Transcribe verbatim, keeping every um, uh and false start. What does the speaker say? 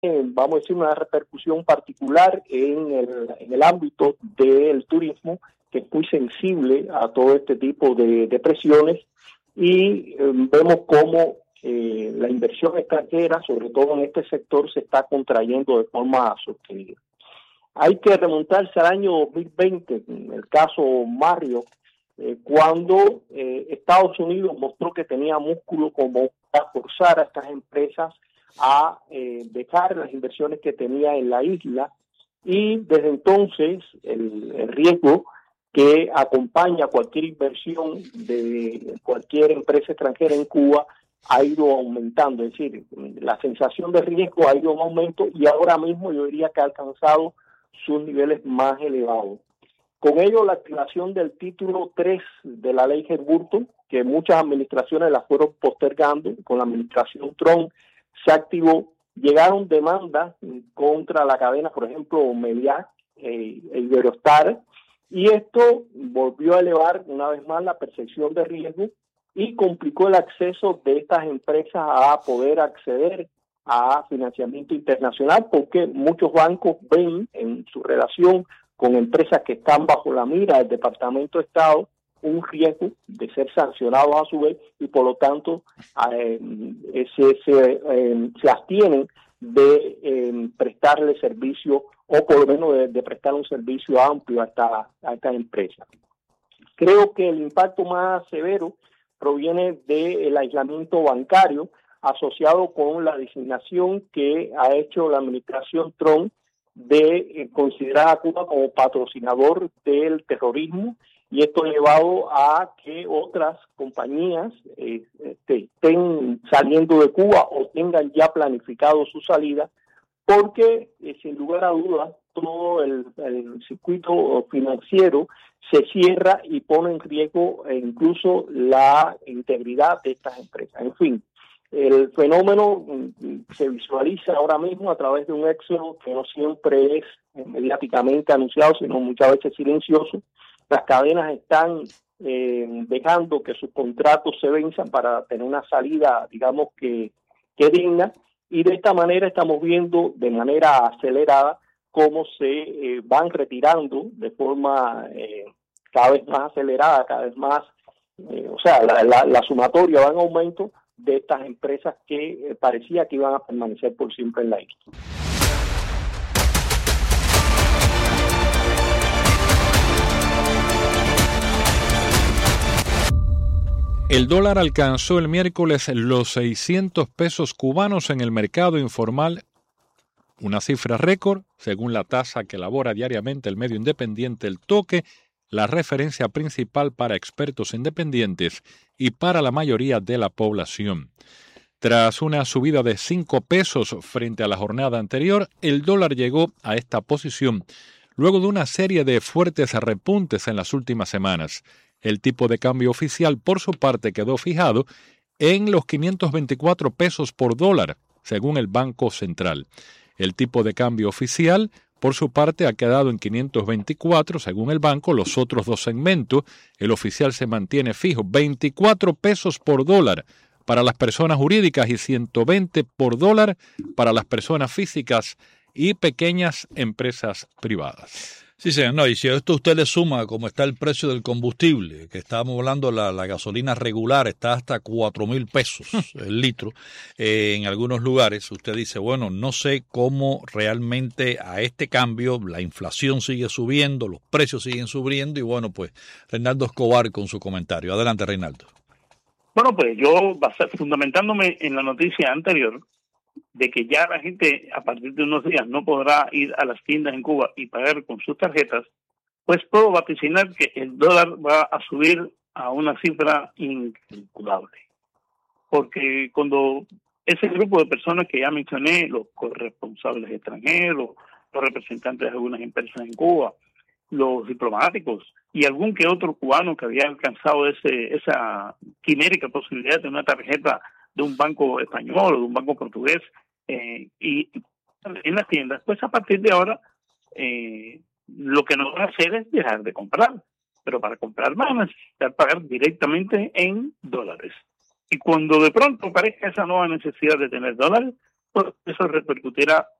eh, vamos a decir, una repercusión particular en el, en el ámbito del turismo, que es muy sensible a todo este tipo de, de presiones, y eh, vemos cómo eh, la inversión extranjera, sobre todo en este sector, se está contrayendo de forma sostenida. Hay que remontarse al año dos mil veinte, en el caso Mario, eh, cuando eh, Estados Unidos mostró que tenía músculo como para forzar a estas empresas a eh, dejar las inversiones que tenía en la isla, y desde entonces el, el riesgo que acompaña cualquier inversión de cualquier empresa extranjera en Cuba ha ido aumentando, es decir, la sensación de riesgo ha ido en aumento y ahora mismo yo diría que ha alcanzado sus niveles más elevados. Con ello, la activación del título tres de la ley Herburto, que muchas administraciones la fueron postergando, con la administración Trump se activó, llegaron demandas contra la cadena, por ejemplo, Meliá e eh, Iberostar, y esto volvió a elevar una vez más la percepción de riesgo y complicó el acceso de estas empresas a poder acceder a financiamiento internacional, porque muchos bancos ven en su relación con empresas que están bajo la mira del Departamento de Estado un riesgo de ser sancionados a su vez, y por lo tanto eh, se, se, eh, se abstienen de eh, prestarle servicio, o por lo menos de, de prestar un servicio amplio a esta, a esta empresa. Creo que el impacto más severo proviene del aislamiento bancario asociado con la designación que ha hecho la administración Trump de eh, considerar a Cuba como patrocinador del terrorismo, y esto ha llevado a que otras compañías eh, este, estén saliendo de Cuba o tengan ya planificado su salida, porque eh, sin lugar a dudas todo el, el circuito financiero se cierra y pone en riesgo eh, incluso la integridad de estas empresas. En fin, el fenómeno mm, se visualiza ahora mismo a través de un éxodo que no siempre es eh, mediáticamente anunciado, sino muchas veces silencioso. Las cadenas están eh, dejando que sus contratos se venzan para tener una salida, digamos, que, que digna, y de esta manera estamos viendo de manera acelerada cómo se eh, van retirando de forma eh, cada vez más acelerada, cada vez más, eh, o sea, la, la, la sumatoria va en aumento de estas empresas que eh, parecía que iban a permanecer por siempre en la isla. El dólar alcanzó el miércoles los seiscientos pesos cubanos en el mercado informal, una cifra récord, según la tasa que elabora diariamente el medio independiente El Toque, la referencia principal para expertos independientes y para la mayoría de la población. Tras una subida de cinco pesos frente a la jornada anterior, el dólar llegó a esta posición luego de una serie de fuertes repuntes en las últimas semanas. El tipo de cambio oficial, por su parte, quedó fijado en los quinientos veinticuatro pesos por dólar, según el Banco Central. El tipo de cambio oficial, por su parte, ha quedado en quinientos veinticuatro, según el banco. Los otros dos segmentos, el oficial se mantiene fijo, veinticuatro pesos por dólar para las personas jurídicas y ciento veinte por dólar para las personas físicas y pequeñas empresas privadas. Sí, señor. No, y si a esto usted le suma cómo está el precio del combustible, que estábamos hablando, la, la gasolina regular está hasta cuatro mil pesos el litro eh, en algunos lugares, usted dice, bueno, no sé cómo realmente a este cambio la inflación sigue subiendo, los precios siguen subiendo, y bueno, pues Reinaldo Escobar con su comentario. Adelante, Reinaldo. Bueno, pues yo, fundamentándome en la noticia anterior, de que ya la gente a partir de unos días no podrá ir a las tiendas en Cuba y pagar con sus tarjetas, pues puedo vaticinar que el dólar va a subir a una cifra incalculable. Porque cuando ese grupo de personas que ya mencioné, los corresponsables extranjeros, los representantes de algunas empresas en Cuba, los diplomáticos y algún que otro cubano que había alcanzado ese esa quimérica posibilidad de una tarjeta de un banco español o de un banco portugués eh, y en las tiendas, pues a partir de ahora eh, lo que nos van a hacer es dejar de comprar, pero para comprar van a necesitar pagar directamente en dólares. Y cuando de pronto aparezca esa nueva necesidad de tener dólares, pues eso repercutirá